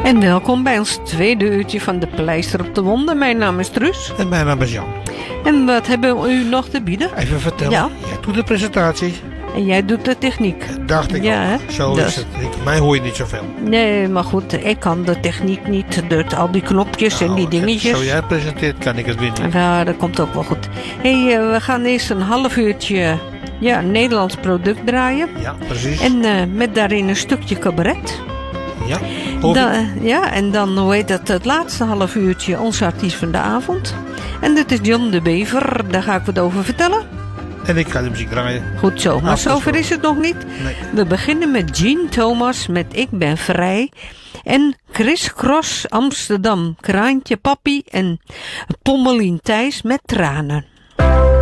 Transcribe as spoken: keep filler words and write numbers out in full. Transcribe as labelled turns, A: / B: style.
A: En welkom bij ons tweede uurtje van de Pleister op de Wonden. Mijn naam is Truus.
B: En mijn naam is Jan.
A: En wat hebben we u nog te bieden?
B: Even vertellen.
A: Ja.
B: Jij doet de presentatie.
A: En jij doet de techniek.
B: Dacht ik
A: Ja,
B: al.
A: hè?
B: Zo
A: Dus.
B: is het. Ik, mij hoor je niet zoveel.
A: Nee, maar goed, ik kan de techniek niet. Dus al die knopjes en die
B: Nou,
A: dingetjes.
B: Zo jij het presenteert, kan ik het weer niet.
A: Ja, dat komt ook wel goed. Hey, uh, we gaan eerst een half uurtje ja, een Nederlands product draaien.
B: Ja, precies.
A: En uh, met daarin een stukje cabaret.
B: Ja. Over.
A: Da- ja, en dan, hoe heet dat, het laatste half uurtje onze artiest van de avond. En dat is John de Bever, daar ga ik wat over vertellen.
B: En ik ga de muziek draaien.
A: Goed zo, maar
B: Afgesproken.
A: zover is het nog niet.
B: Nee.
A: We beginnen met Jean Thomas met Ik ben vrij. En Chris Cross Amsterdam, Kraantje Papi en Pommelien Thijs met Tranen.